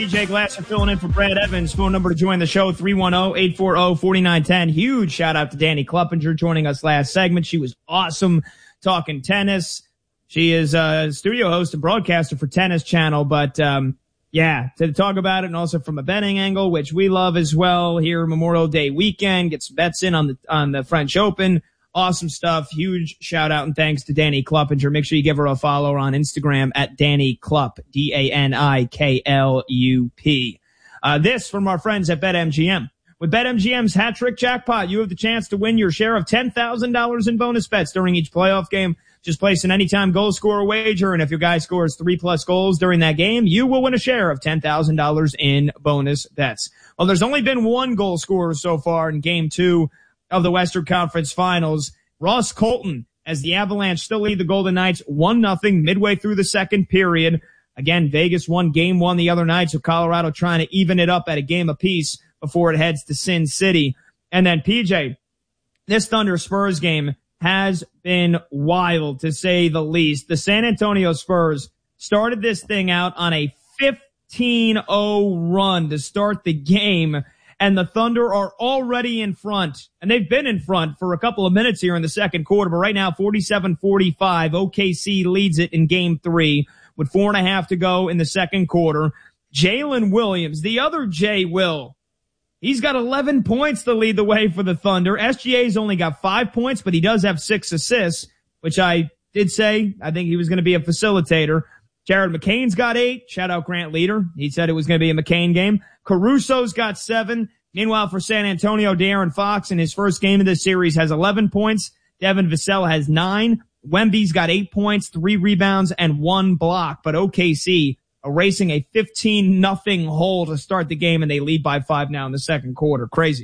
PJ Glasser filling in for Brad Evans. Phone number to join the show, 310-840-4910. Huge shout out to Danny Kluppinger joining us last segment. She was awesome talking tennis. She is a studio host and broadcaster for Tennis Channel, but yeah, to talk about it and also from a betting angle, which we love as well here Memorial Day weekend, get some bets in on the French Open. Awesome stuff. Huge shout out and thanks to Danny Kluppinger. Make sure you give her a follow on Instagram at Danny Klupp, DANIKLUP. This from our friends at BetMGM. With BetMGM's hat trick jackpot, you have the chance to win your share of $10,000 in bonus bets during each playoff game. Just place an anytime goal scorer wager, and if your guy scores 3+ goals during that game, you will win a share of $10,000 in bonus bets. Well, there's only been one goal scorer so far in Game 2 of the Western Conference Finals. Ross Colton, as the Avalanche still lead the Golden Knights 1-0 midway through the second period. Again, Vegas won Game 1 the other night, so Colorado trying to even it up at a game apiece before it heads to Sin City. And then, PJ, this Thunder Spurs game has been wild, to say the least. The San Antonio Spurs started this thing out on a 15-0 run to start the game, and the Thunder are already in front. And they've been in front for a couple of minutes here in the second quarter, but right now 47-45, OKC leads it in Game 3 with 4.5 to go in the second quarter. Jalen Williams, the other J. Will, he's got 11 points to lead the way for the Thunder. SGA's only got 5 points, but he does have 6 assists, which I did say I think he was going to be a facilitator. Jared McCain's got 8. Shout out Grant Leader. He said it was going to be a McCain game. Caruso's got 7. Meanwhile, for San Antonio, De'Aaron Fox in his first game of this series has 11 points. Devin Vassell has 9. Wemby's got 8 points, 3 rebounds, and 1 block. But OKC erasing a 15-0 hole to start the game, and they lead by 5 now in the second quarter. Crazy.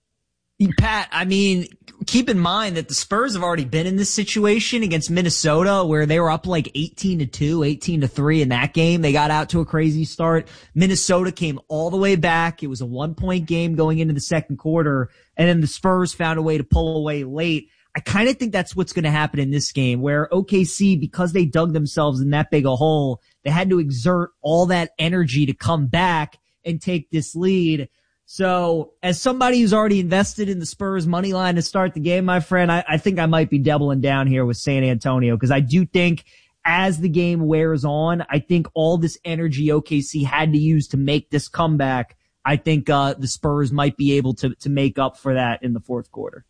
Pat, I mean, keep in mind that the Spurs have already been in this situation against Minnesota where they were up like 18-2, 18-3 in that game. They got out to a crazy start. Minnesota came all the way back. It was a 1-point game going into the second quarter, and then the Spurs found a way to pull away late. I kind of think that's what's going to happen in this game, where OKC, because they dug themselves in that big a hole, they had to exert all that energy to come back and take this lead. So as somebody who's already invested in the Spurs money line to start the game, my friend, I think I might be doubling down here with San Antonio, because I do think as the game wears on, I think all this energy OKC had to use to make this comeback, I think the Spurs might be able to make up for that in the fourth quarter.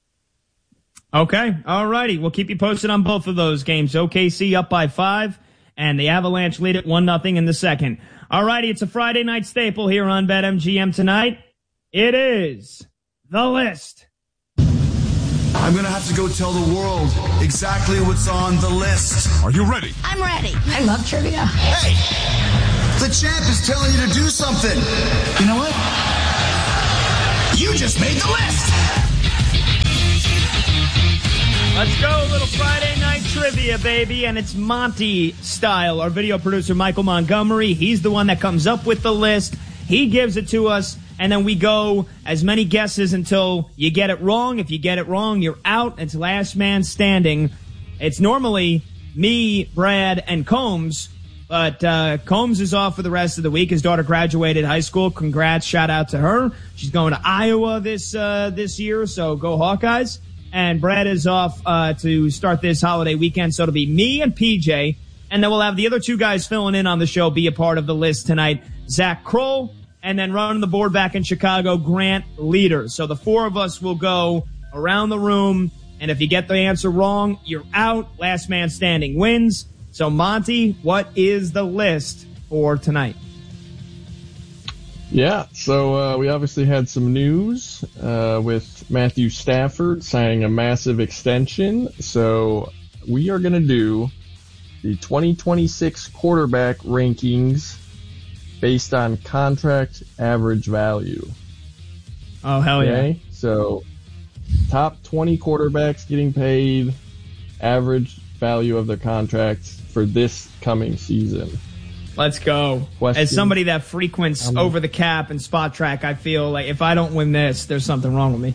Okay. All righty. We'll keep you posted on both of those games. OKC up by 5 and the Avalanche lead at 1-0 in the second. All righty. It's a Friday night staple here on BetMGM tonight. It is the list. I'm going to have to go tell the world exactly what's on the list. Are you ready? I'm ready. I love trivia. Hey, the champ is telling you to do something. You know what? You just made the list. Let's go, a little Friday night trivia, baby, and it's Monty style. Our video producer, Michael Montgomery, he's the one that comes up with the list. He gives it to us, and then we go as many guesses until you get it wrong. If you get it wrong, you're out. It's last man standing. It's normally me, Brad, and Combs, but Combs is off for the rest of the week. His daughter graduated high school. Congrats, shout out to her. She's going to Iowa this year, so go Hawkeyes. And Brad is off to start this holiday weekend, so it'll be me and PJ, and then we'll have the other two guys filling in on the show be a part of the list tonight. Zach Kroll, and then running the board back in Chicago, Grant Leader. So the four of us will go around the room, and if you get the answer wrong, you're out. Last man standing wins. So, Monty, what is the list for tonight? Yeah, so we obviously had some news with Matthew Stafford signing a massive extension. So we are going to do the 2026 quarterback rankings based on contract average value. Oh, hell yeah. Okay? So top 20 quarterbacks getting paid, average value of their contracts for this coming season. Let's go. Question. As somebody that frequents Over the Cap and Spot Track, I feel like if I don't win this, there's something wrong with me.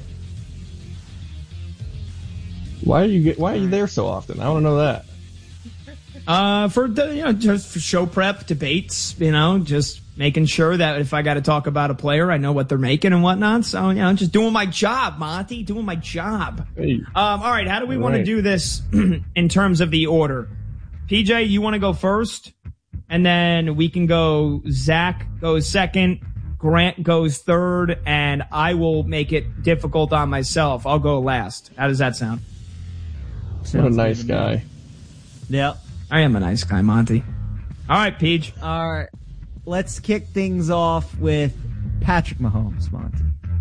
Why are you there so often? I want to know that. Just for show prep, debates, just making sure that if I got to talk about a player, I know what they're making and whatnot. So, just doing my job, Monty, doing my job. Hey. All right, how do we want to do this in terms of the order? PJ, you want to go first? And then we can go, Zach goes second, Grant goes third, and I will make it difficult on myself. I'll go last. How does that sound? What a nice guy. Yep. I am a nice guy, Monty. All right, Peach. All right. Let's kick things off with Patrick Mahomes, Monty.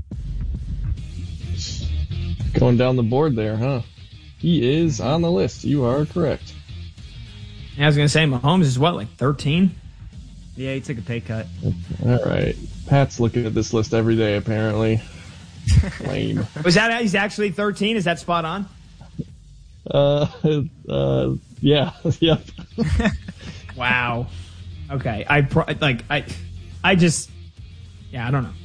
Going down the board there, huh? He is on the list. You are correct. I was going to say, Mahomes is what, like 13? Yeah, he took a pay cut. All right. Pat's looking at this list every day, apparently. Lame. Was that he's actually 13? Is that spot on? Yeah. Yep. Wow. Okay. I don't know.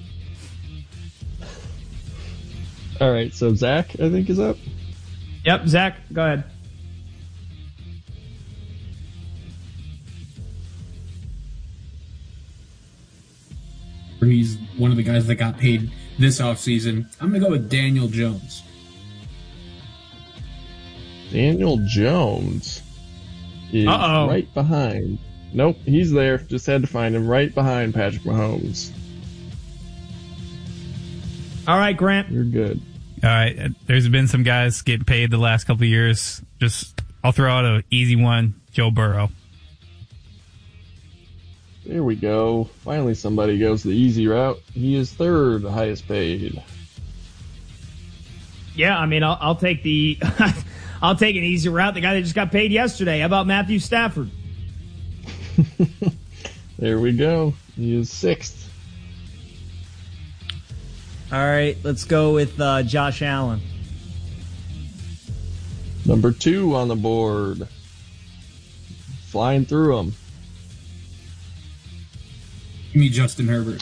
All right. So Zach, I think, is up. Yep. Zach, go ahead. He's one of the guys that got paid this offseason. I'm going to go with Daniel Jones. Daniel Jones is right behind. Nope, he's there. Just had to find him right behind Patrick Mahomes. All right, Grant. You're good. All right. There's been some guys getting paid the last couple of years. I'll throw out an easy one. Joe Burrow. There we go. Finally, somebody goes the easy route. He is third highest paid. Yeah, I mean, I'll take the, I'll take an easy route. The guy that just got paid yesterday. How about Matthew Stafford? There we go. He is sixth. All right, let's go with Josh Allen. Number 2 on the board. Flying through them. Give me Justin Herbert.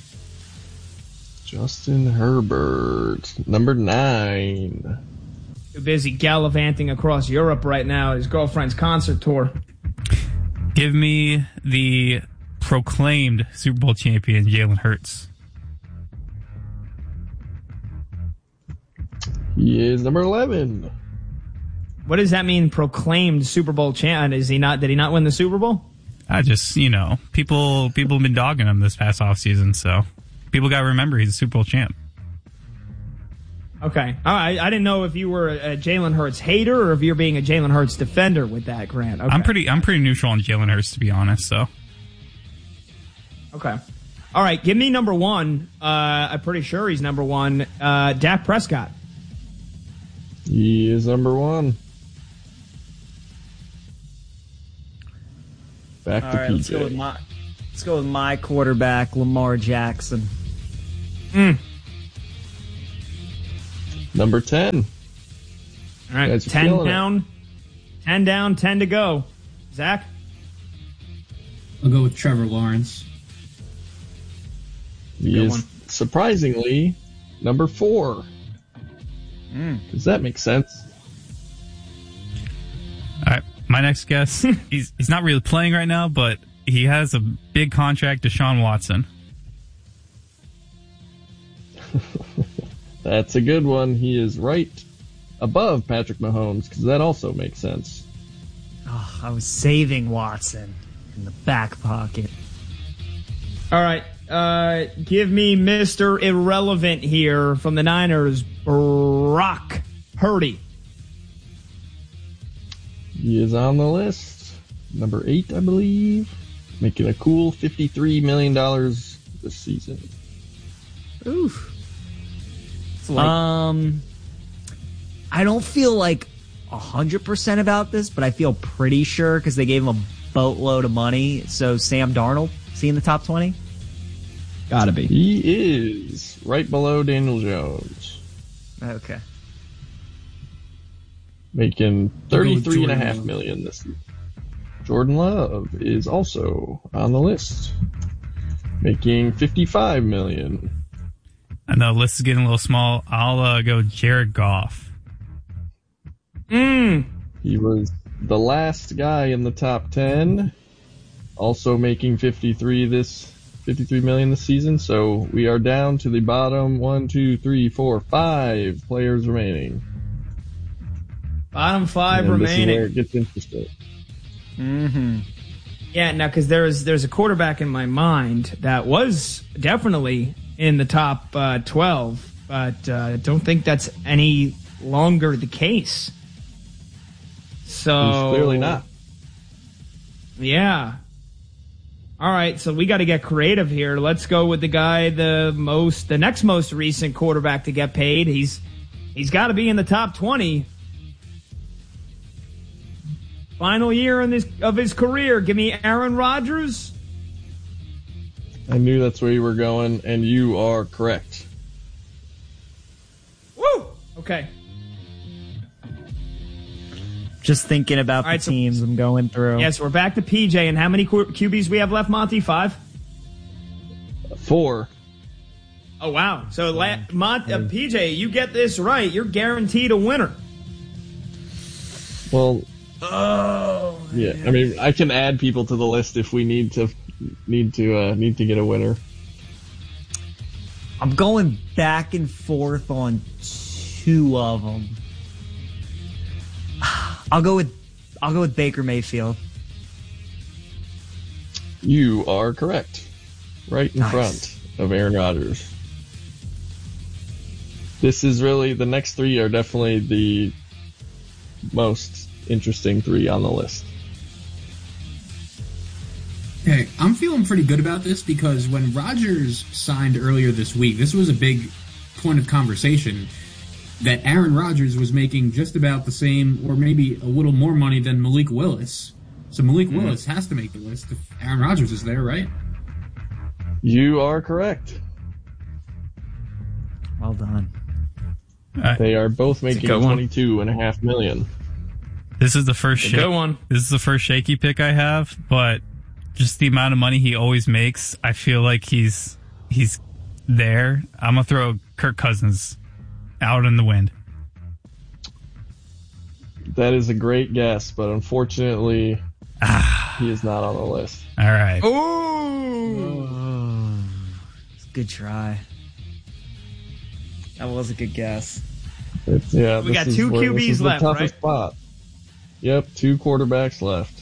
Justin Herbert. Number 9. Too busy gallivanting across Europe right now at his girlfriend's concert tour. Give me the proclaimed Super Bowl champion, Jalen Hurts. He is number 11. What does that mean, proclaimed Super Bowl champ? Did he not win the Super Bowl? I just, people have been dogging him this past offseason, so people got to remember he's a Super Bowl champ. Okay. All right. I didn't know if you were a Jalen Hurts hater or if you're being a Jalen Hurts defender with that, Grant. Okay. I'm pretty neutral on Jalen Hurts, to be honest, so. Okay. All right. Give me number 1. I'm pretty sure he's number 1. Dak Prescott. He is number 1. Back to PJ. Let's go with my quarterback, Lamar Jackson. Number 10. All right, 10 down. 10 down, 10 to go. Zach? I'll go with Trevor Lawrence. He is surprisingly number 4. Does that make sense? All right, my next guess, he's not really playing right now, but he has a big contract, Deshaun Watson. That's a good one. He is right above Patrick Mahomes, because that also makes sense. Oh, I was saving Watson in the back pocket. All right. Give me Mr. Irrelevant here from the Niners, Brock Purdy. He is on the list. Number 8, I believe. Making a cool $53 million this season. Oof. I don't feel like 100% about this, but I feel pretty sure because they gave him a boatload of money. So Sam Darnold, is he in the top 20? Gotta be. He is right below Daniel Jones. Okay. Making $33.5 million this year. Jordan Love is also on the list. Making $55 million. I know the list is getting a little small. I'll go Jared Goff. He was the last guy in the top 10. Also making 53 this $53 million this season. So we are down to the bottom 1, 2, 3, 4, 5 players remaining. Bottom 5 and remaining. This is where it gets interesting. Mm-hmm. Yeah, now because there's a quarterback in my mind that was definitely in the top 12, but I don't think that's any longer the case. So He's clearly not. Yeah. All right, so we got to get creative here. Let's go with the guy, the next most recent quarterback to get paid. He's got to be in the top 20. Final year of his career. Give me Aaron Rodgers. I knew that's where you were going, and you are correct. Woo! Okay. Just thinking about the teams I'm going through. Yes, we're back to PJ. And how many QBs we have left, Monty? 5? 4. Oh, wow. So, PJ, you get this right, you're guaranteed a winner. Well, yeah. I mean, I can add people to the list if we need to get a winner. I'm going back and forth on 2 of them. I'll go with Baker Mayfield. You are correct. Right in front of Aaron Rodgers. This is really, the next 3 are definitely the most interesting 3 on the list. Okay, I'm feeling pretty good about this because when Rodgers signed earlier this week, this was a big point of conversation that Aaron Rodgers was making just about the same or maybe a little more money than Malik Willis. So Malik Willis has to make the list if Aaron Rodgers is there, right? You are correct. Well done. They are both making $22.5 million. This is the first good one. This is the first shaky pick I have, but just the amount of money he always makes, I feel like he's there. I'm gonna throw Kirk Cousins out in the wind. That is a great guess, but unfortunately, he is not on the list. All right. Ooh. It's a good try. That was a good guess. We got 2 QBs left, toughest right? Spot. Yep, 2 quarterbacks left.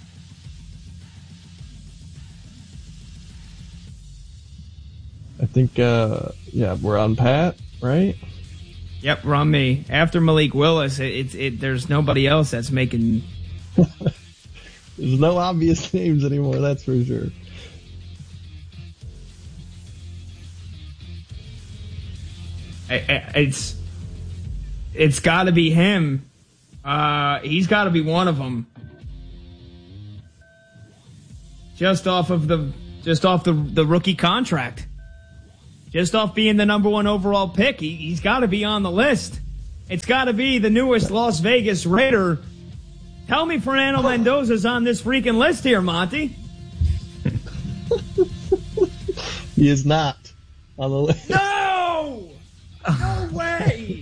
I think, we're on Pat, right? Yep, we're on me. After Malik Willis, there's nobody else that's making. There's no obvious names anymore, that's for sure. It's got to be him. He's got to be one of them. Just off the rookie contract. Just off being the number 1 overall pick, he's got to be on the list. It's got to be the newest Las Vegas Raider. Tell me Fernando Mendoza's on this freaking list here, Monty. He is not on the list. No! No way!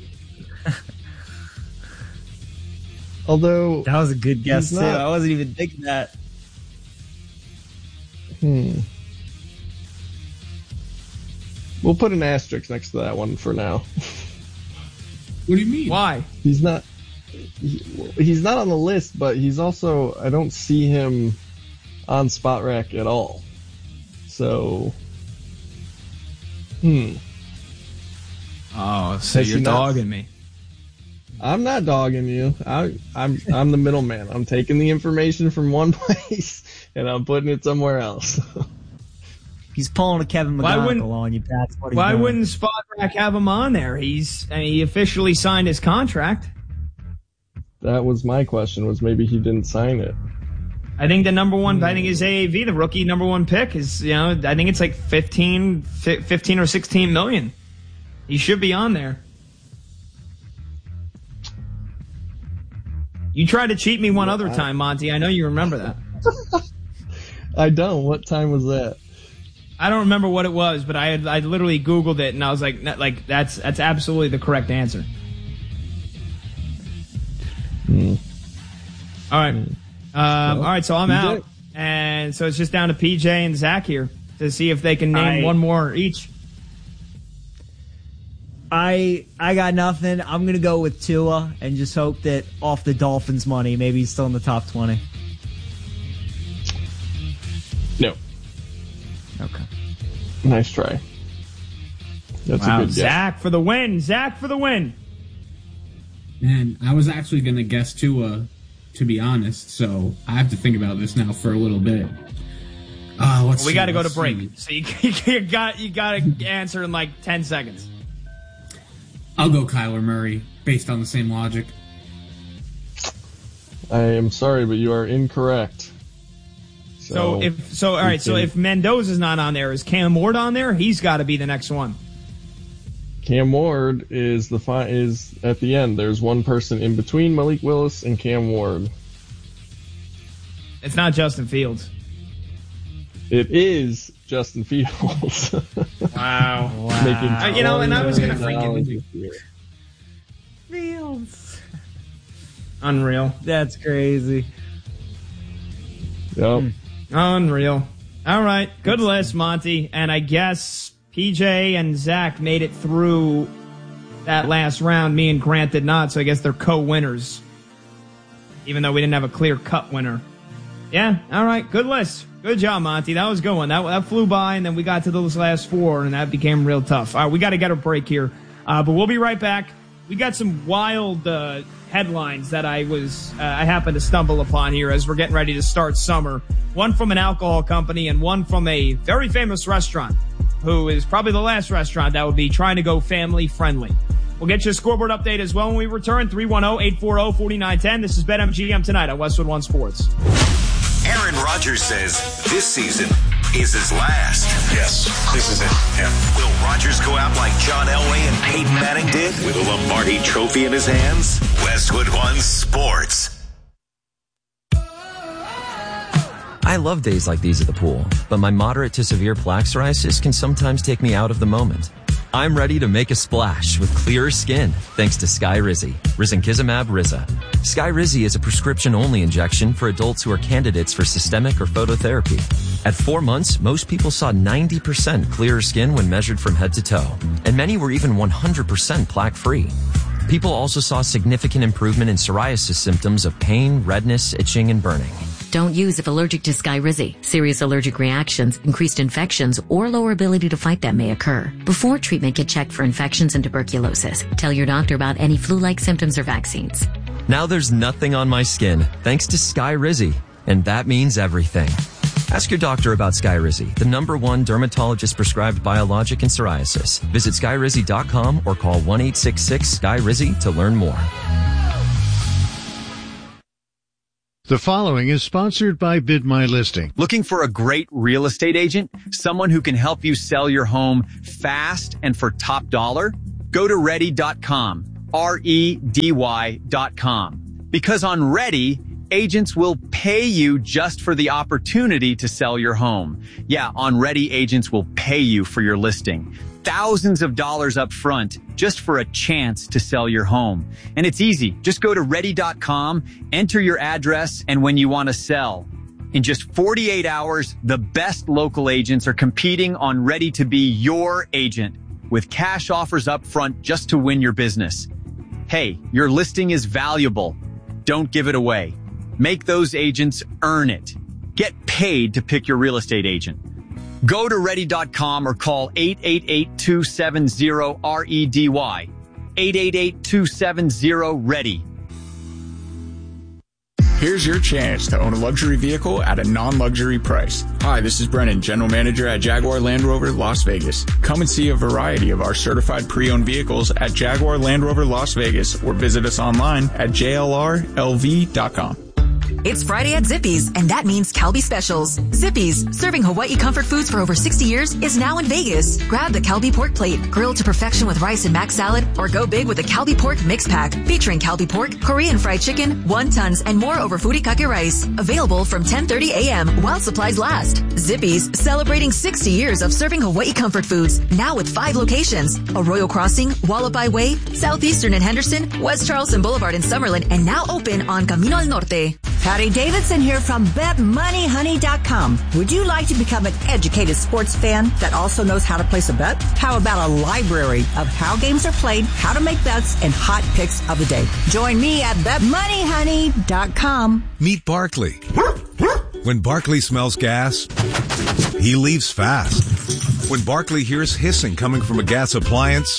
Although that was a good guess too. Not. I wasn't even thinking that. We'll put an asterisk next to that one for now. What do you mean? Why? He's not on the list, but he's also, I don't see him on Spot Rack at all. So, Oh, so you're dogging me. I'm not dogging you. I'm the middleman. I'm taking the information from one place and I'm putting it somewhere else. He's pulling a Kevin McGonigal on you, Pat. Why wouldn't Spot Rack have him on there? He officially signed his contract. That was my question, was maybe he didn't sign it. I think the number 1, I think his AAV, the rookie number 1 pick is, I think it's like 15 or 16 million. He should be on there. You tried to cheat me one other time, Monty. I know you remember that. I don't. What time was that? I don't remember what it was, but I literally Googled it and I was like that's absolutely the correct answer. All right. All right, so I'm out. And so it's just down to PJ and Zach here. to see if they can name one more each. I got nothing. I'm going to go with Tua and just hope that off the Dolphins money, maybe he's still in the top 20. No. Okay. Nice try. That's a good guess. Zach for the win. Zach for the win. Man, I was actually going to guess Tua, to be honest, so I have to think about this now for a little bit. We got to go to break, so you got to answer in like 10 seconds. I'll go Kyler Murray, based on the same logic. I am sorry, but you are incorrect. So if Mendoza's not on there, is Cam Ward on there? He's got to be the next one. Cam Ward is at the end. There's one person in between Malik Willis and Cam Ward. It's not Justin Fields. It is Justin Fields. Wow. And I was going to freaking Fields. Unreal. That's crazy. Yep. Unreal. All right. Good list, Monty. And I guess PJ and Zach made it through that last round. Me and Grant did not, so I guess they're co-winners. Even though we didn't have a clear-cut winner. Yeah, all right. Good list. Good job, Monty. That was a good one. That flew by, and then we got to those last four, and that became real tough. All right, we got to get a break here. But we'll be right back. We got some wild headlines that I happened to stumble upon here as we're getting ready to start summer. One from an alcohol company and one from a very famous restaurant, who is probably the last restaurant that would be trying to go family friendly. We'll get you a scoreboard update as well when we return. 310-840-4910. This is BetMGM tonight on Westwood One Sports. Aaron Rodgers says this season is his last. Yes, this is it. Yeah. Will Rodgers go out like John Elway and Peyton Manning did with a Lombardi trophy in his hands? Westwood One Sports. I love days like these at the pool, but my moderate to severe plaque psoriasis can sometimes take me out of the moment. I'm ready to make a splash with clearer skin thanks to Skyrizi, risankizumab Riza. Skyrizi is a prescription-only injection for adults who are candidates for systemic or phototherapy. At 4 months, most people saw 90% clearer skin when measured from head to toe, and many were even 100% plaque-free. People also saw significant improvement in psoriasis symptoms of pain, redness, itching, and burning. Don't use if allergic to Skyrizi. Serious allergic reactions, increased infections, or lower ability to fight them may occur. Before treatment, get checked for infections and tuberculosis. Tell your doctor about any flu-like symptoms or vaccines. Now there's nothing on my skin thanks to Skyrizi, and that means everything. Ask your doctor about Skyrizi, the #1 dermatologist-prescribed biologic in psoriasis. Visit Skyrizi.com or call 1-866-SKYRIZI to learn more. The following is sponsored by Bid My Listing. Looking for a great real estate agent? Someone who can help you sell your home fast and for top dollar? Go to Ready.com. REDY.com. Because on Ready, agents will pay you just for the opportunity to sell your home. Yeah, on Ready, agents will pay you for your listing. Thousands of dollars up front just for a chance to sell your home. And it's easy. Just go to Ready.com, enter your address, and when you want to sell. In just 48 hours, the best local agents are competing on Ready to be your agent with cash offers up front just to win your business. Hey, your listing is valuable. Don't give it away. Make those agents earn it. Get paid to pick your real estate agent. Go to Ready.com or call 888-270-REDY. 888-270-READY. Here's your chance to own a luxury vehicle at a non-luxury price. Hi, this is Brennan, General Manager at Jaguar Land Rover Las Vegas. Come and see a variety of our certified pre-owned vehicles at Jaguar Land Rover Las Vegas or visit us online at jlrlv.com. It's Friday at Zippy's, and that means Calbee Specials. Zippy's, serving Hawaii comfort foods for over 60 years, is now in Vegas. Grab the Calbee Pork Plate, grilled to perfection with rice and mac salad, or go big with the Calbee Pork Mix Pack, featuring Calbee Pork, Korean fried chicken, wontons, and more over furikake rice. Available from 10:30 a.m. while supplies last. Zippy's, celebrating 60 years of serving Hawaii comfort foods, now with 5 locations. Arroyo Crossing, Wallaby Way, Southeastern in Henderson, West Charleston Boulevard in Summerlin, and now open on Camino al Norte. Patty Davidson here from BetMoneyHoney.com. Would you like to become an educated sports fan that also knows how to place a bet? How about a library of how games are played, how to make bets, and hot picks of the day? Join me at BetMoneyHoney.com. Meet Barkley. When Barkley smells gas, he leaves fast. When Barkley hears hissing coming from a gas appliance,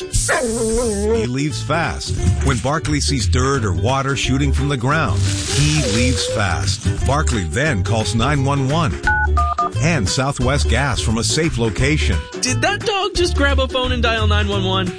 he leaves fast. When Barkley sees dirt or water shooting from the ground, he leaves fast. Barkley then calls 911 and Southwest Gas from a safe location. Did that dog just grab a phone and dial 911?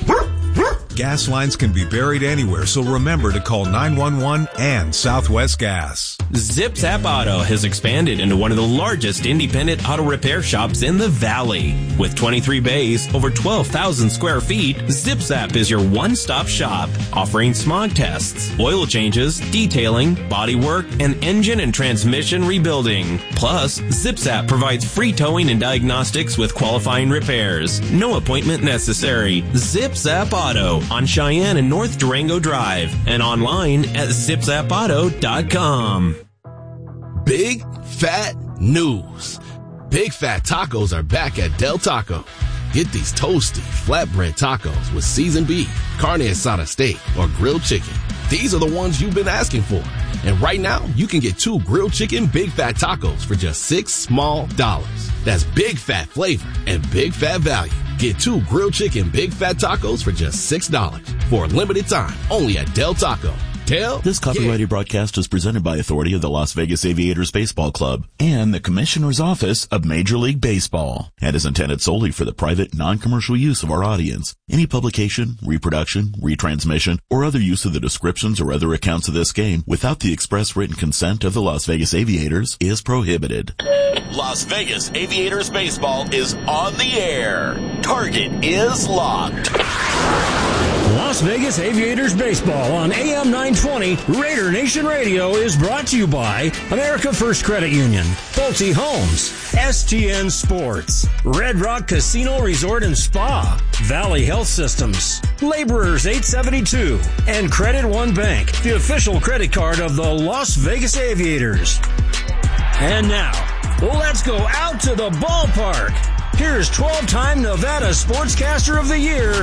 Gas lines can be buried anywhere, so remember to call 911 and Southwest Gas. ZipZap Auto has expanded into one of the largest independent auto repair shops in the Valley. With 23 bays, over 12,000 square feet, ZipZap is your one-stop shop, offering smog tests, oil changes, detailing, body work, and engine and transmission rebuilding. Plus, ZipZap provides free towing and diagnostics with qualifying repairs. No appointment necessary. ZipZap Auto on Cheyenne and North Durango Drive and online at zipzapauto.com. Big fat news. Big Fat Tacos are back at Del Taco. Get these toasty, flatbread tacos with seasoned beef, carne asada steak, or grilled chicken. These are the ones you've been asking for. And right now, you can get 2 grilled chicken Big Fat Tacos for just $6 small. That's big fat flavor and big fat value. Get 2 grilled chicken Big Fat Tacos for just $6 for a limited time only at Del Taco. This copyrighted broadcast is presented by authority of the Las Vegas Aviators Baseball Club and the Commissioner's Office of Major League Baseball and is intended solely for the private, non-commercial use of our audience. Any publication, reproduction, retransmission, or other use of the descriptions or other accounts of this game without the express written consent of the Las Vegas Aviators is prohibited. Las Vegas Aviators Baseball is on the air. Target is locked. Las Vegas Aviators Baseball on AM 920 Raider Nation Radio is brought to you by America First Credit Union, Pulte Homes, STN Sports, Red Rock Casino Resort and Spa, Valley Health Systems, Laborers 872, and Credit One Bank, the official credit card of the Las Vegas Aviators. And now, let's go out to the ballpark. Here's 12-time Nevada Sportscaster of the Year,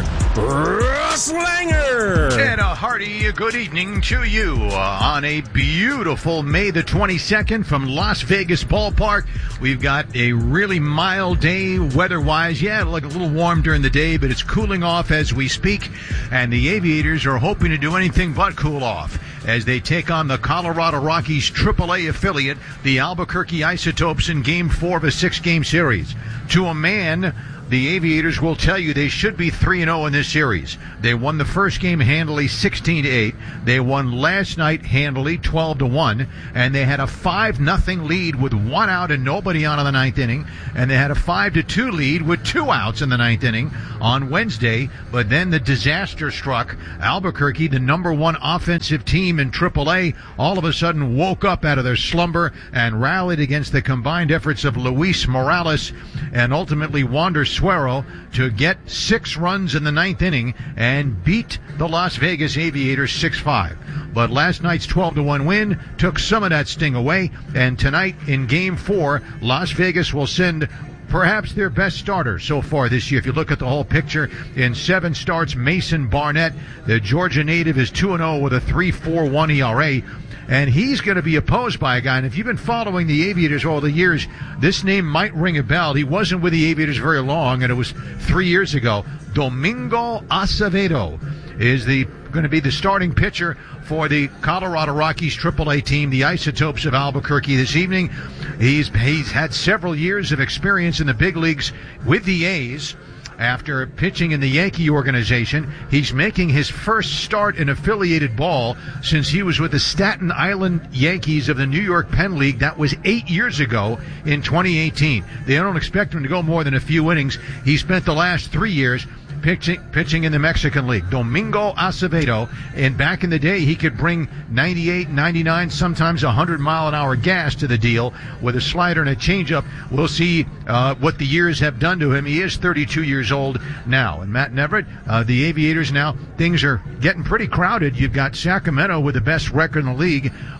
Russ Langer. And a hearty good evening to you on a beautiful May the 22nd from Las Vegas Ballpark. We've got a really mild day weather-wise. Yeah, like a little warm during the day, but it's cooling off as we speak. And the Aviators are hoping to do anything but cool off as they take on the Colorado Rockies AAA affiliate, the Albuquerque Isotopes, in Game 4 of a 6-game series. To a man, the Aviators will tell you they should be 3-0 in this series. They won the first game handily 16-8. They won last night handily 12-1. And they had a 5-0 lead with 1 out and nobody on in the 9th inning. And they had a 5-2 lead with 2 outs in the 9th inning on Wednesday. But then the disaster struck. Albuquerque, the number 1 offensive team in AAA, all of a sudden woke up out of their slumber and rallied against the combined efforts of Luis Morales and ultimately Wander Suero to get 6 runs in the 9th inning and beat the Las Vegas Aviators 6-5. But last night's 12-1 win took some of that sting away, and tonight in Game 4, Las Vegas will send perhaps their best starter so far this year. If you look at the whole picture, in 7 starts, Mason Barnett, the Georgia native, is 2-0 with a 3.41 ERA. And he's going to be opposed by a guy. And if you've been following the Aviators all the years, this name might ring a bell. He wasn't with the Aviators very long, and it was 3 years ago. Domingo Acevedo is going to be the starting pitcher for the Colorado Rockies AAA team, the Isotopes of Albuquerque, this evening. He's had several years of experience in the big leagues with the A's. After pitching in the Yankee organization, he's making his first start in affiliated ball since he was with the Staten Island Yankees of the New York Penn League. That was 8 years ago in 2018. They don't expect him to go more than a few innings. He spent the last 3 years pitching in the Mexican League. Domingo Acevedo, and back in the day, he could bring 98, 99, sometimes 100-mile-an-hour gas to the deal with a slider and a changeup. We'll see what the years have done to him. He is 32 years old now. And Matt Neverett, the Aviators now, things are getting pretty crowded. You've got Sacramento with the best record in the league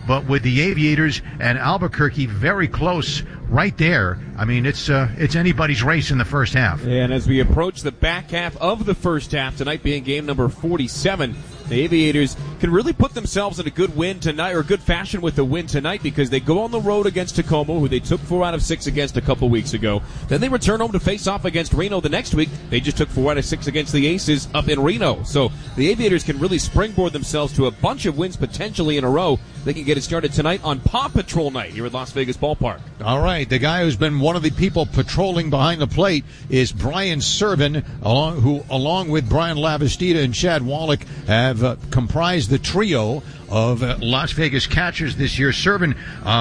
but with the Aviators and Albuquerque very close right there, I mean, it's anybody's race in the first half. And as we approach the back half of the first half, tonight being game number 47, the Aviators can really put themselves in a good win tonight, or good fashion with the win tonight, because they go on the road against Tacoma, who they took 4 out of 6 against a couple weeks ago. Then they return home to face off against Reno the next week. They just took 4 out of 6 against the Aces up in Reno. So the Aviators can really springboard themselves to a bunch of wins potentially in a row. They can get it started tonight on Paw Patrol night here at Las Vegas Ballpark. All right, the guy who's been one of the people patrolling behind the plate is Brian Servin, who along with Brian Lavastida and Chad Wallach have comprised the trio of Las Vegas catchers this year. Servin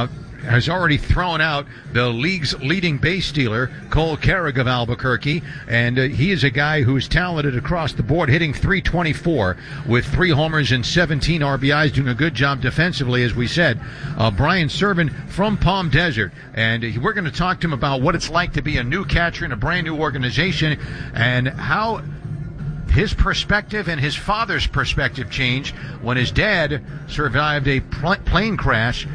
has already thrown out the league's leading base stealer, Cole Carrig of Albuquerque, and he is a guy who's talented across the board, hitting .324 with 3 homers and 17 RBIs, doing a good job defensively, as we said. Brian Servin from Palm Desert, and we're going to talk to him about what it's like to be a new catcher in a brand new organization, and how his perspective and his father's perspective changed when his dad survived a plane crash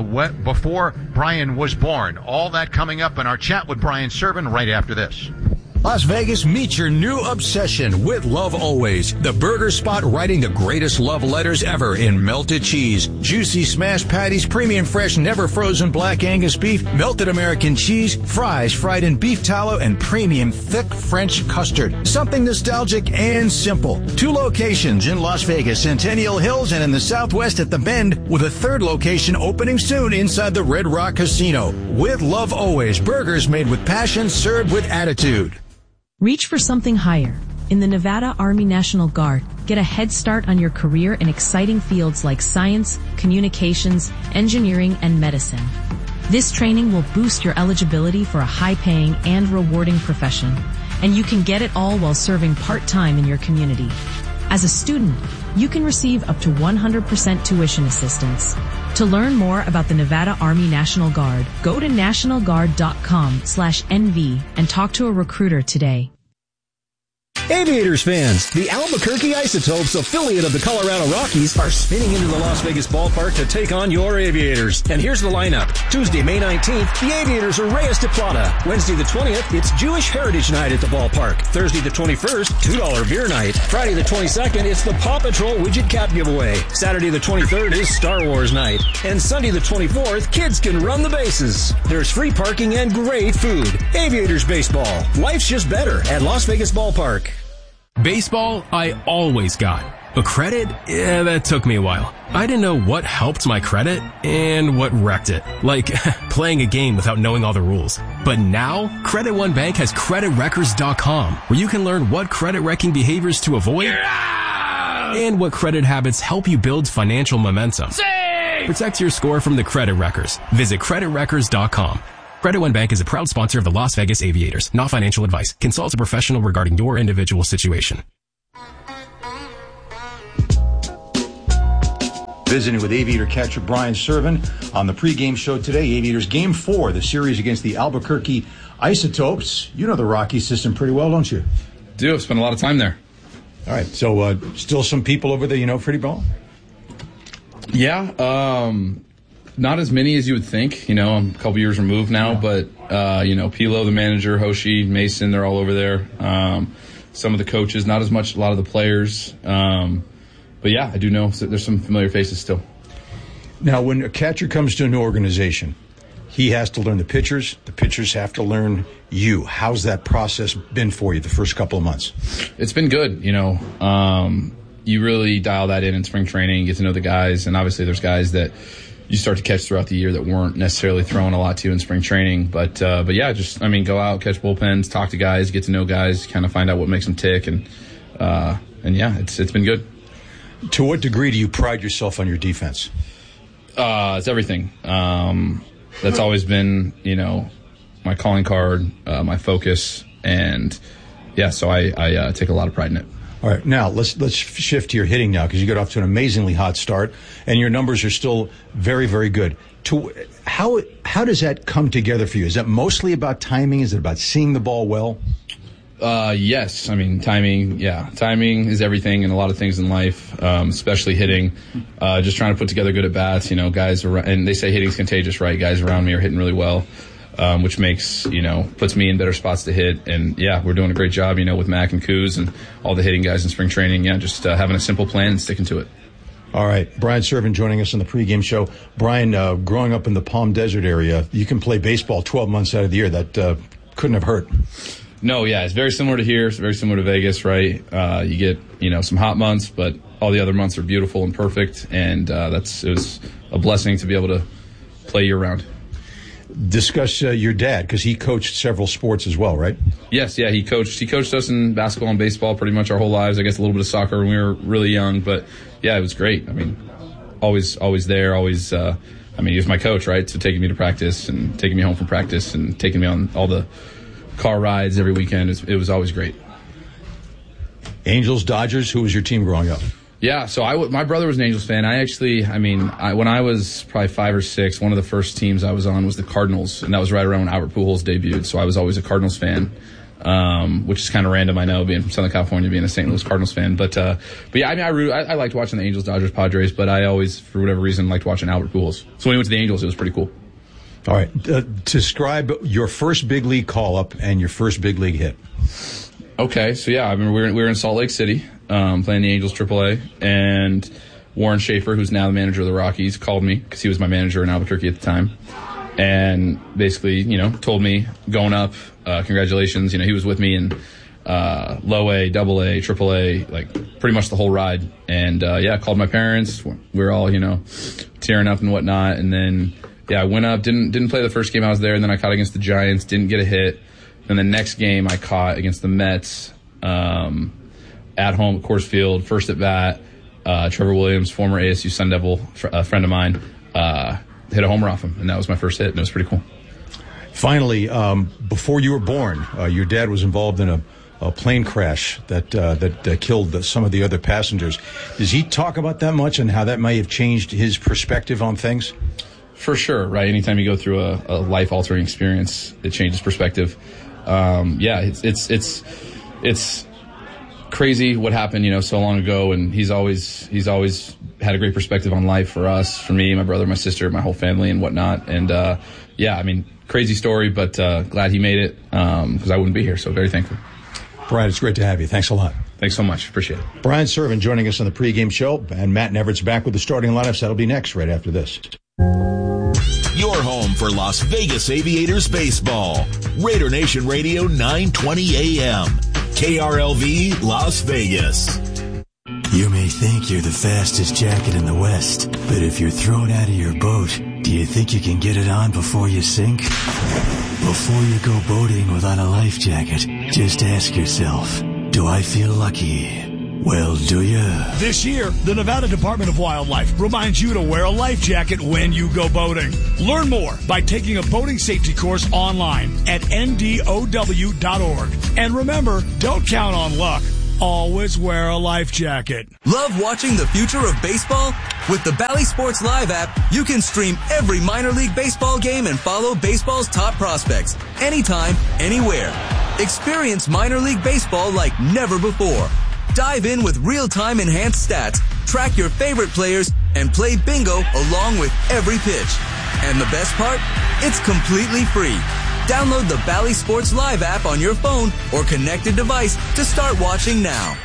before Brian was born. All that coming up in our chat with Brian Servin right after this. Las Vegas, meet your new obsession with Love Always, the burger spot writing the greatest love letters ever in melted cheese, juicy smashed patties, premium fresh never frozen black Angus beef, melted American cheese, fries fried in beef tallow, and premium thick French custard. Something nostalgic and simple. 2 locations in Las Vegas, Centennial Hills, and in the Southwest at The Bend, with a 3rd location opening soon inside the Red Rock Casino. With Love Always, burgers made with passion, served with attitude. Reach for something higher. In the Nevada Army National Guard, get a head start on your career in exciting fields like science, communications, engineering, and medicine. This training will boost your eligibility for a high-paying and rewarding profession, and you can get it all while serving part-time in your community. As a student, you can receive up to 100% tuition assistance. To learn more about the Nevada Army National Guard, go to nationalguard.com/NV and talk to a recruiter today. Aviators fans, the Albuquerque Isotopes, affiliate of the Colorado Rockies, are spinning into the Las Vegas ballpark to take on your Aviators. And here's the lineup. Tuesday, May 19th, the Aviators are Reyes de Plata. Wednesday the 20th, it's Jewish Heritage Night at the ballpark. Thursday the 21st, $2 beer night. Friday the 22nd, it's the Paw Patrol widget cap giveaway. Saturday the 23rd is Star Wars night. And Sunday the 24th, kids can run the bases. There's free parking and great food. Aviators baseball. Life's just better at Las Vegas Ballpark. Baseball, I always got. But credit? Yeah, that took me a while. I didn't know what helped my credit and what wrecked it. Like playing a game without knowing all the rules. But now, Credit One Bank has CreditWreckers.com, where you can learn what credit-wrecking behaviors to avoid and what credit habits help you build financial momentum. Protect your score from the Credit Wreckers. Visit CreditWreckers.com. Credit One Bank is a proud sponsor of the Las Vegas Aviators. Not financial advice. Consult a professional regarding your individual situation. Visiting with Aviator catcher Brian Servin on the pregame show today. Aviators Game 4, the series against the Albuquerque Isotopes. You know the Rocky system pretty well, don't you? Do. I've spent a lot of time there. All right. So still some people over there you know pretty well? Yeah. Not as many as you would think. You know, I'm a couple years removed now, but, you know, Pilo, the manager, Hoshi, Mason, they're all over there. Some of the coaches, not as much, a lot of the players. But yeah, I do know there's some familiar faces still. Now, when a catcher comes to an organization, he has to learn the pitchers have to learn you. How's that process been for you the first couple of months? It's been good, you know. You really dial that in spring training, get to know the guys, and obviously there's guys that you start to catch throughout the year that weren't necessarily throwing a lot to you in spring training. But yeah, just, I mean, go out, catch bullpens, talk to guys, get to know guys, kind of find out what makes them tick. And yeah, it's been good. To what degree do you pride yourself on your defense? It's everything. That's always been, you know, my calling card, my focus. And yeah, so I take a lot of pride in it. All right, now let's shift to your hitting now, because you got off to an amazingly hot start, and your numbers are still very, very good. How does that come together for you? Is that mostly about timing? Is it about seeing the ball well? Yes. I mean, timing is everything in a lot of things in life, especially hitting. Just trying to put together good at-bats, guys around, and they say hitting's contagious, right? Guys around me are hitting really well, which makes, puts me in better spots to hit. And yeah, we're doing a great job, with Mac and Kuz and all the hitting guys in spring training. Yeah, just having a simple plan and sticking to it. All right. Brian Serven joining us on the pregame show. Brian, growing up in the Palm Desert area, you can play baseball 12 months out of the year. That couldn't have hurt. No, yeah, it's very similar to here. It's very similar to Vegas, right? You get, some hot months, but all the other months are beautiful and perfect, and it was a blessing to be able to play year-round. Discuss your dad, because he coached several sports as well, right? Yes, yeah, he coached us in basketball and baseball pretty much our whole lives. I guess a little bit of soccer when we were really young, but yeah, it was great. I mean, always there, always. He was my coach, right? So taking me to practice and taking me home from practice and taking me on all the car rides every weekend. It was always great. Angels, Dodgers, who was your team growing up? Yeah, so my brother was an Angels fan. When I was probably 5 or 6, one of the first teams I was on was the Cardinals, and that was right around when Albert Pujols debuted. So I was always a Cardinals fan, which is kind of random, I know, being from Southern California, being a St. Louis Cardinals fan. But yeah, I liked watching the Angels, Dodgers, Padres, but I always, for whatever reason, liked watching Albert Pujols. So when he went to the Angels, it was pretty cool. All right. Describe your first big league call-up and your first big league hit. Okay, so yeah, I remember we were in Salt Lake City playing the Angels AAA, and Warren Schaefer, who's now the manager of the Rockies, called me because he was my manager in Albuquerque at the time, and basically, told me going up, congratulations. He was with me in low A, double A, triple A, like pretty much the whole ride, and called my parents. We were all tearing up and whatnot, and then. Yeah, I went up, didn't play the first game I was there, and then I caught against the Giants, didn't get a hit. Then the next game I caught against the Mets at home at Coors Field, first at bat. Trevor Williams, former ASU Sun Devil, a friend of mine, hit a homer off him, and that was my first hit, and it was pretty cool. Finally, before you were born, your dad was involved in a plane crash that killed some of the other passengers. Does he talk about that much and how that may have changed his perspective on things? For sure, right? Anytime you go through a life-altering experience, it changes perspective. It's crazy what happened, so long ago, and he's always had a great perspective on life for us, for me, my brother, my sister, my whole family, and whatnot. And crazy story, but glad he made it because I wouldn't be here. So very thankful. Brian, it's great to have you. Thanks a lot. Thanks so much. Appreciate it. Brian Serven joining us on the pregame show, and Matt Nevert's back with the starting lineups. That'll be next, right after this. Your home for Las Vegas Aviators baseball. Raider Nation Radio 920 AM. KRLV Las Vegas. You may think you're the fastest jacket in the West, but if you're thrown out of your boat, do you think you can get it on before you sink? Before you go boating without a life jacket, just ask yourself, do I feel lucky? Well, do you? This year, the Nevada Department of Wildlife reminds you to wear a life jacket when you go boating. Learn more by taking a boating safety course online at ndow.org. And remember, don't count on luck. Always wear a life jacket. Love watching the future of baseball? With the Bally Sports Live app, you can stream every minor league baseball game and follow baseball's top prospects anytime, anywhere. Experience minor league baseball like never before. Dive in with real-time enhanced stats, track your favorite players, and play bingo along with every pitch. And the best part? It's completely free. Download the Bally Sports Live app on your phone or connected device to start watching now.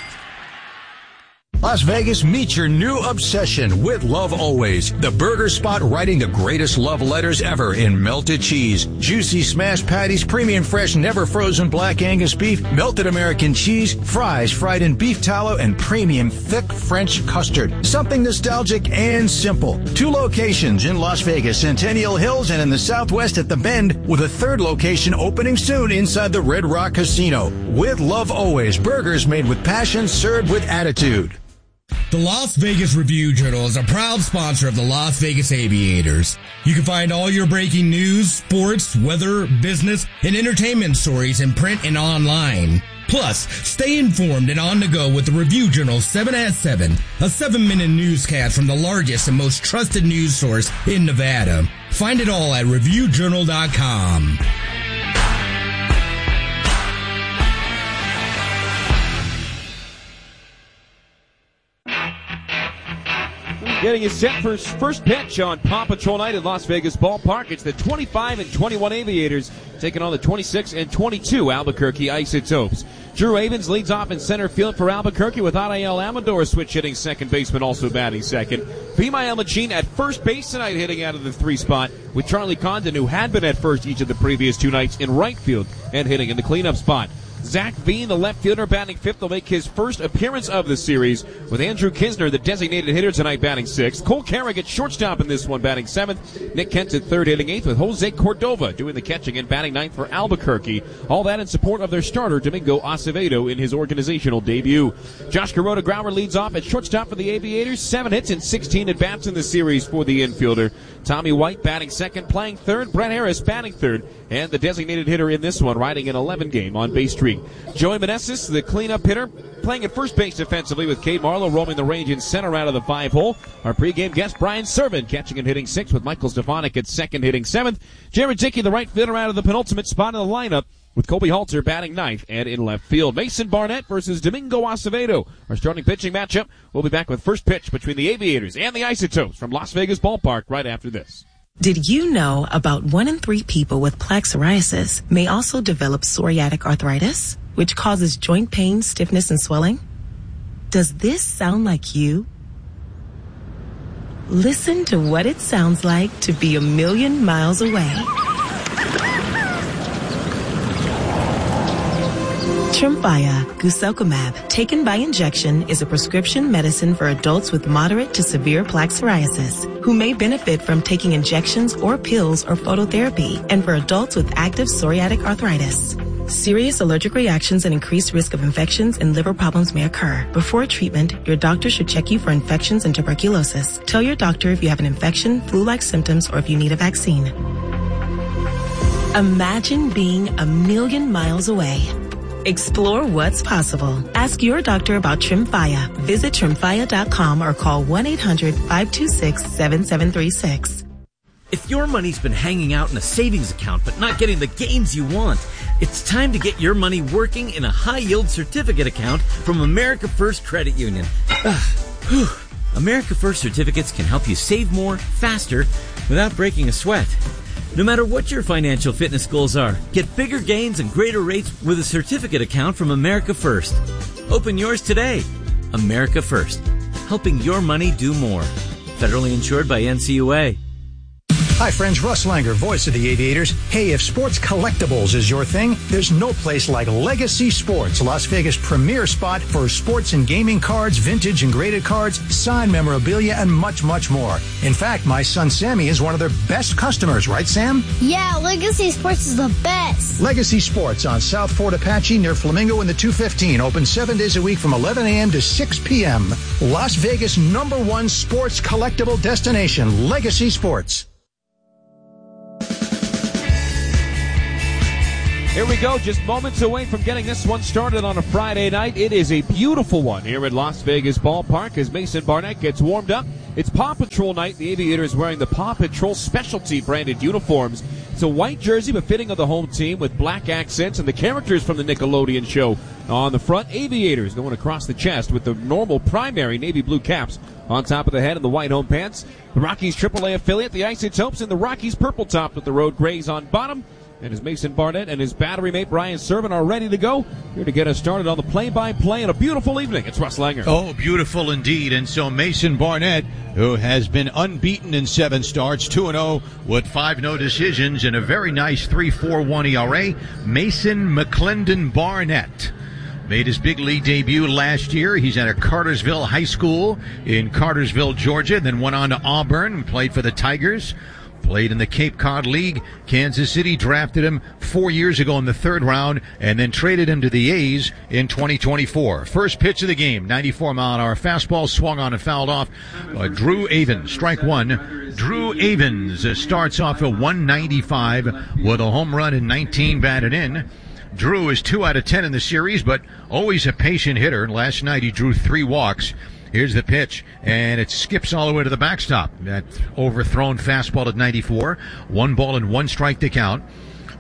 Las Vegas, meet your new obsession with Love Always, the burger spot writing the greatest love letters ever in melted cheese, juicy smashed patties, premium fresh, never frozen black Angus beef, melted American cheese, fries fried in beef tallow, and premium thick French custard. Something nostalgic and simple. 2 locations in Las Vegas, Centennial Hills, and in the Southwest at The Bend, with a 3rd location opening soon inside the Red Rock Casino. With Love Always, burgers made with passion, served with attitude. The Las Vegas Review-Journal is a proud sponsor of the Las Vegas Aviators. You can find all your breaking news, sports, weather, business, and entertainment stories in print and online. Plus, stay informed and on the go with the Review-Journal 7 at 7, a 7-minute newscast from the largest and most trusted news source in Nevada. Find it all at reviewjournal.com. getting his set for his first pitch on Paw Patrol night at Las Vegas Ballpark. It's the 25 and 21 Aviators taking on the 26 and 22 Albuquerque Isotopes. Drew Avens leads off in center field for Albuquerque with Adael Amador switch hitting second baseman, also batting second. Vimael Machin at first base tonight, hitting out of the 3 spot, with Charlie Condon, who had been at first each of the previous 2 nights, in right field and hitting in the cleanup spot. Zach Veen, the left fielder, batting 5th, will make his first appearance of the series, with Andrew Kisner, the designated hitter tonight, batting 6th. Cole Carrick at shortstop in this one, batting 7th. Nick Kent at 3rd, hitting 8th, with Jose Cordova doing the catching and batting 9th for Albuquerque. All that in support of their starter, Domingo Acevedo, in his organizational debut. Josh Kuroda-Grauer leads off at shortstop for the Aviators. 7 hits and 16 at-bats in the series for the infielder. Tommy White batting 2nd, playing 3rd. Brett Harris batting 3rd. And the designated hitter in this one, riding an 11-game on-base streak. Joey Meneses, the cleanup hitter, playing at first base defensively, with Cade Marlowe roaming the range in center out of the 5-hole. Our pregame guest, Brian Servan, catching and hitting 6th, with Michael Stefanik at 2nd, hitting 7th. Jared Dickey, the right fielder, out of the penultimate spot in the lineup, with Kobe Halter batting 9th and in left field. Mason Barnett versus Domingo Acevedo. Our starting pitching matchup. We'll be back with first pitch between the Aviators and the Isotopes from Las Vegas Ballpark right after this. Did you know about 1 in 3 people with plaque psoriasis may also develop psoriatic arthritis, which causes joint pain, stiffness, and swelling? Does this sound like you? Listen to what it sounds like to be a million miles away. Tremfya guselkumab, taken by injection, is a prescription medicine for adults with moderate to severe plaque psoriasis who may benefit from taking injections or pills or phototherapy, and for adults with active psoriatic arthritis. Serious allergic reactions and increased risk of infections and liver problems may occur. Before treatment, your doctor should check you for infections and tuberculosis. Tell your doctor if you have an infection, flu-like symptoms, or if you need a vaccine. Imagine being a million miles away. Explore what's possible. Ask your doctor about Tremfya. Visit Tremfya.com or call 1-800-526-7736. If your money's been hanging out in a savings account but not getting the gains you want, it's time to get your money working in a high-yield certificate account from America First Credit Union. America First certificates can help you save more, faster, without breaking a sweat. No matter what your financial fitness goals are, get bigger gains and greater rates with a certificate account from America First. Open yours today. America First, helping your money do more. Federally insured by NCUA. Hi friends, Russ Langer, voice of the Aviators. Hey, if sports collectibles is your thing, there's no place like Legacy Sports, Las Vegas' premier spot for sports and gaming cards, vintage and graded cards, signed memorabilia, and much, much more. In fact, my son Sammy is one of their best customers, right Sam? Yeah, Legacy Sports is the best. Legacy Sports on South Fort Apache near Flamingo in the 215, open 7 days a week from 11 a.m. to 6 p.m. Las Vegas' #1 sports collectible destination, Legacy Sports. Here we go, just moments away from getting this one started on a Friday night. It is a beautiful one here at Las Vegas Ballpark as Mason Barnett gets warmed up. It's Paw Patrol night. The Aviators wearing the Paw Patrol specialty branded uniforms. It's a white jersey befitting of the home team with black accents and the characters from the Nickelodeon show. On the front, Aviators going across the chest with the normal primary navy blue caps on top of the head and the white home pants. The Rockies AAA affiliate, the Isotopes, and the Rockies purple top with the road grays on bottom. And as Mason Barnett and his battery mate Brian Servan are ready to go, here to get us started on the play-by-play and a beautiful evening. It's Russ Langer. Oh, beautiful indeed. And so Mason Barnett, who has been unbeaten in 7 starts, 2-0 with 5 no decisions and a very nice 3.41 ERA, Mason McClendon Barnett made his big league debut last year. He's at a Cartersville High School in Cartersville, Georgia, then went on to Auburn and played for the Tigers. Played in the Cape Cod League. Kansas City drafted him 4 years ago in the 3rd round and then traded him to the A's in 2024. First pitch of the game, 94-mile-an-hour fastball, swung on and fouled off. Drew Avens, strike one. Drew Avens starts off at 195 with a home run and 19 batted in. Drew is 2 out of 10 in the series, but always a patient hitter. Last night he drew 3 walks. Here's the pitch, and it skips all the way to the backstop. That overthrown fastball at 94. 1 ball and 1 strike to count.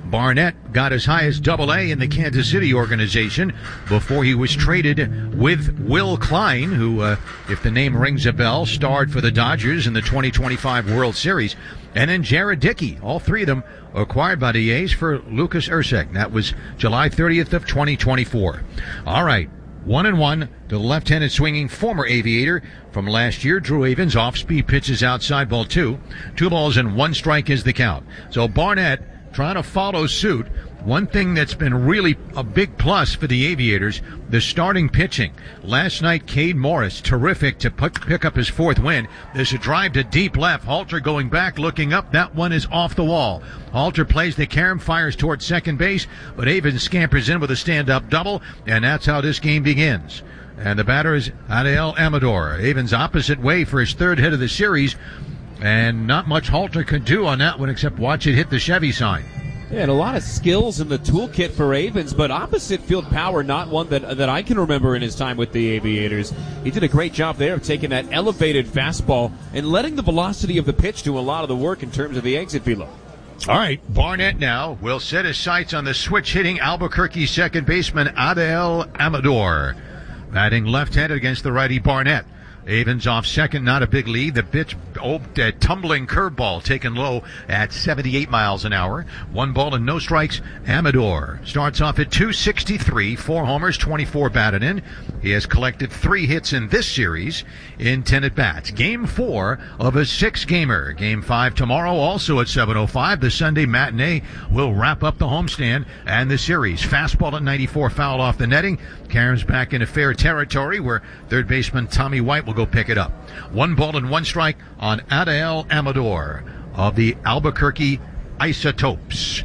Barnett got as high as Double-A in the Kansas City organization before he was traded with Will Klein, who, if the name rings a bell, starred for the Dodgers in the 2025 World Series. And then Jared Dickey, all three of them acquired by the A's for Lucas Erceg. That was July 30th of 2024. All right. 1-1 to the left-handed swinging former Aviator from last year. Drew Avens, off-speed pitches outside, ball 2. 2 balls and 1 strike is the count. So Barnett trying to follow suit. One thing that's been really a big plus for the Aviators, the starting pitching. Last night, Cade Morris, terrific to pick up his 4th win. There's a drive to deep left. Halter going back, looking up. That one is off the wall. Halter plays the carom, fires towards second base, but Avens scampers in with a stand-up double, and that's how this game begins. And the batter is Adael Amador. Avens opposite way for his 3rd hit of the series, and not much Halter could do on that one except watch it hit the Chevy sign. Yeah, and a lot of skills in the toolkit for Avens, but opposite field power, not one that I can remember in his time with the Aviators. He did a great job there of taking that elevated fastball and letting the velocity of the pitch do a lot of the work in terms of the exit velo. All right, Barnett now will set his sights on the switch-hitting Albuquerque second baseman Adael Amador. Batting left-handed against the righty Barnett. Avens off second, not a big lead. The pitch, tumbling curveball taken low at 78 miles an hour. 1 ball and no strikes. Amador starts off at 263, 4 homers, 24 batted in. He has collected 3 hits in this series in 10 at-bats. Game 4 of a 6-gamer. Game 5 tomorrow, also at 7:05. The Sunday matinee will wrap up the homestand and the series. Fastball at 94, foul off the netting. Caroms back into fair territory where third baseman Tommy White will go pick it up. 1 ball and 1 strike on Adael Amador of the Albuquerque Isotopes.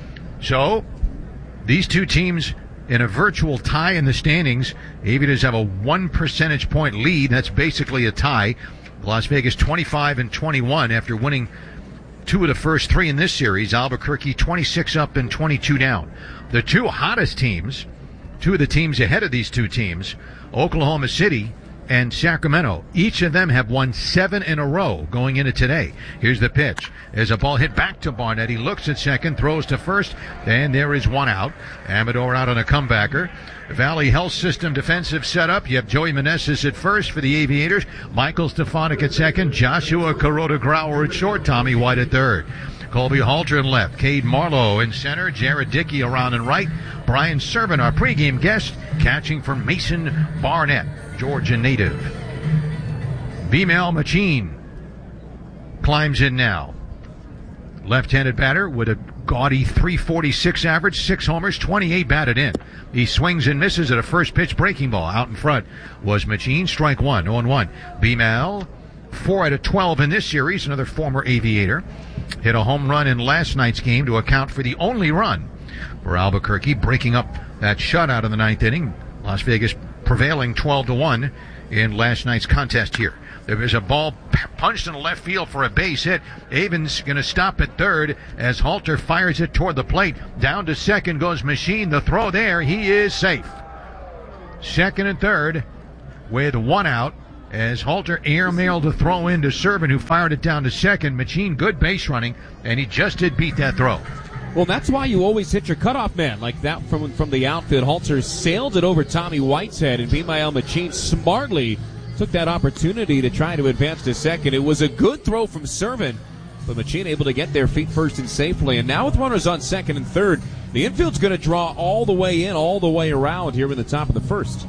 So, these two teams in a virtual tie in the standings. Aviators have a 1 percentage point lead. That's basically a tie. Las Vegas 25-21 after winning 2 of the first 3 in this series. Albuquerque 26 up and 22 down. The 2 hottest teams, 2 of the teams ahead of these 2 teams, Oklahoma City and Sacramento. Each of them have won 7 in a row going into today. Here's the pitch. There's a ball hit back to Barnett. He looks at second, throws to first, and there is 1 out. Amador out on a comebacker. Valley Health System defensive setup. You have Joey Meneses at first for the Aviators. Michael Stefanik at second. Joshua Kuroda-Grauer at short. Tommy White at third. Colby Halter in left. Cade Marlowe in center. Jared Dickey around and right. Brian Servant, our pregame guest, catching for Mason Barnett, Georgia native. Bimael Machin climbs in now. Left-handed batter with a gaudy .346 average, 6 homers, 28 batted in. He swings and misses at a first pitch breaking ball. Out in front was Machin, strike 1, 0-1. Bimael, 4 out of 12 in this series, another former Aviator. Hit a home run in last night's game to account for the only run for Albuquerque, breaking up that shutout in the 9th inning. Las Vegas prevailing 12-1 in last night's contest here. There was a ball punched in the left field for a base hit. Avens going to stop at third as Halter fires it toward the plate. Down to second goes Machin. The throw there. He is safe. Second and third with 1 out as Halter airmailed the throw in to Servant, who fired it down to second. Machin, good base running, and he just did beat that throw. Well, that's why you always hit your cutoff man like that from the outfield. Halter sailed it over Tommy White's head, and Bimael Machin smartly took that opportunity to try to advance to second. It was a good throw from Servant, but Machin able to get there feet first and safely. And now with runners on second and third, the infield's going to draw all the way in, all the way around here in the top of the first.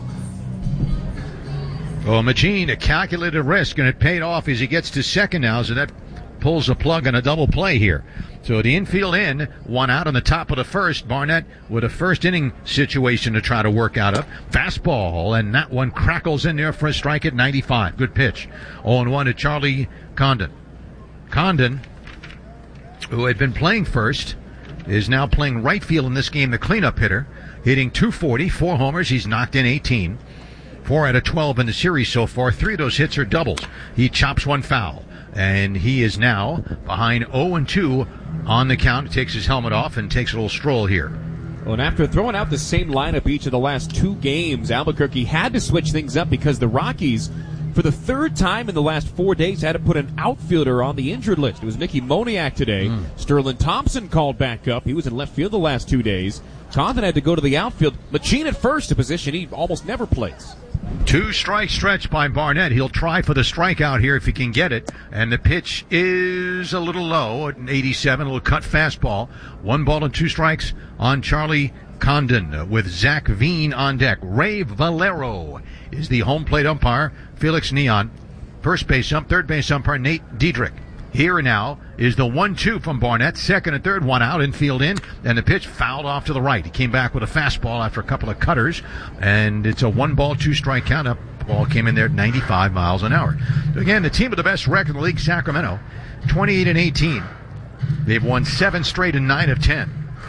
Well, Machin, a calculated risk, and it paid off as he gets to second now, so that pulls the plug on a double play here. So the infield in, 1 out on the top of the first. Barnett with a first inning situation to try to work out of. Fastball, and that one crackles in there for a strike at 95. Good pitch. 0-1 to Charlie Condon. Condon, who had been playing first, is now playing right field in this game, the cleanup hitter, hitting .240, 4 homers. He's knocked in 18. 4 out of 12 in the series so far. 3 of those hits are doubles. He chops 1 foul, and he is now behind 0-2 on the count. Takes his helmet off and takes a little stroll here. Well, and after throwing out the same lineup each of the last 2 games, Albuquerque had to switch things up because the Rockies for the third time in the last 4 days, had to put an outfielder on the injured list. It was Mickey Moniak today. Sterling Thompson called back up. He was in left field the last 2 days. Condon had to go to the outfield. Machine at first, a position he almost never plays. 2-strike stretch by Barnett. He'll try for the strikeout here if he can get it. And the pitch is a little low at 87, a little cut fastball. 1 ball and 2 strikes on Charlie Condon with Zach Veen on deck. Ray Valero is the home plate umpire. Felix Neon, first base third base umpire Nate Diedrich. Here now is the 1-2 from Barnett. Second and third, one out, infield in, and the pitch fouled off to the right. He came back with a fastball after a couple of cutters, and it's a 1 ball, 2 strike count. Up ball came in there at 95 miles an hour. So again, the team with the best record in the league, Sacramento, 28-18. They've won 7 straight and 9 of 10.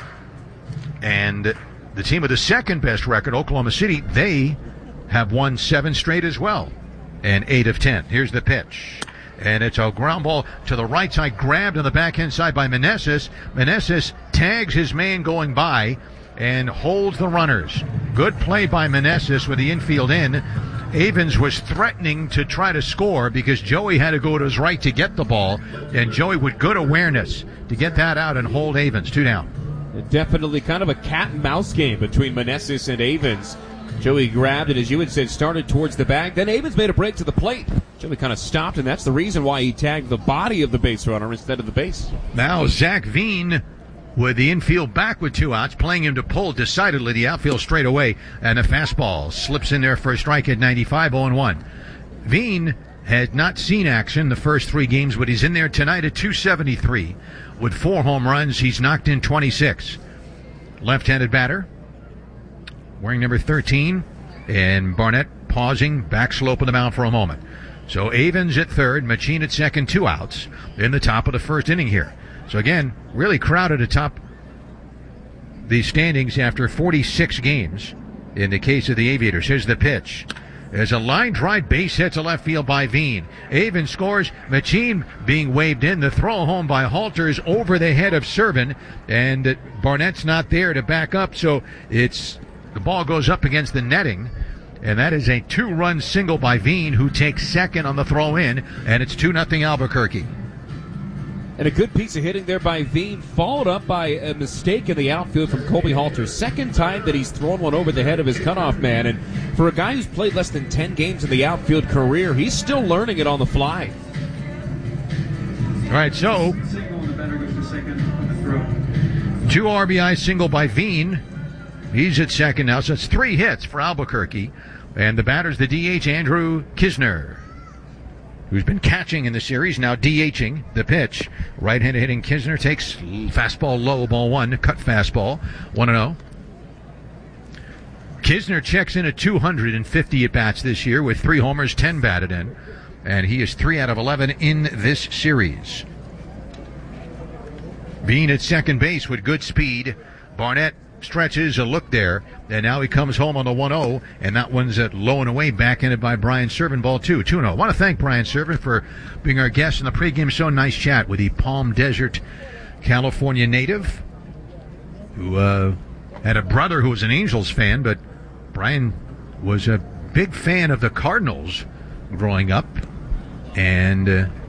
And the team with the second best record, Oklahoma City, they have won 7 straight as well, and 8 of 10. Here's the pitch. And it's a ground ball to the right side, grabbed on the backhand side by Meneses. Meneses tags his man going by and holds the runners. Good play by Meneses with the infield in. Avens was threatening to try to score because Joey had to go to his right to get the ball, and Joey with good awareness to get that out and hold Avens. 2 down. Definitely kind of a cat and mouse game between Meneses and Avens. Joey grabbed it, as you had said, started towards the bag. Then Avens made a break to the plate. Joey kind of stopped, and that's the reason why he tagged the body of the base runner instead of the base. Now Zach Veen with the infield back with 2 outs, playing him to pull decidedly the outfield straight away, and the fastball slips in there for a strike at 95, 0-1. Veen had not seen action the first 3 games, but he's in there tonight at 273. With 4 home runs, he's knocked in 26. Left-handed batter, wearing number 13, and Barnett pausing, back slope of the mound for a moment. So Avens at third, Machine at second, 2 outs in the top of the first inning here. So again, really crowded atop the standings after 46 games in the case of the Aviators. Here's the pitch. There's a line drive, base hit to left field by Veen. Avens scores. Machine being waved in. The throw home by Halters over the head of Servin, and Barnett's not there to back up, so the ball goes up against the netting, and that is a 2-run single by Veen, who takes second on the throw in, and it's 2-0 Albuquerque. And a good piece of hitting there by Veen, followed up by a mistake in the outfield from Colby Halter. Second time that he's thrown one over the head of his cutoff man. And for a guy who's played less than 10 games in the outfield career, he's still learning it on the fly. All right, so 2 RBI single by Veen. He's at second now, so it's 3 hits for Albuquerque. And the batter's the DH, Andrew Kisner, who's been catching in the series, now DHing the pitch. Right-handed hitting Kisner takes fastball low, ball 1, cut fastball, 1-0. Kisner checks in at 250 at-bats this year with 3 homers, 10 batted in, and he is 3 out of 11 in this series. Veen at second base with good speed. Barnett stretches a look there, and now he comes home on the 1-0, and that one's at low and away, backhanded by Brian Servin, ball 2, 2-0. I want to thank Brian Servin for being our guest in the pregame show. Nice chat with the Palm Desert, California native, who had a brother who was an Angels fan, but Brian was a big fan of the Cardinals growing up, and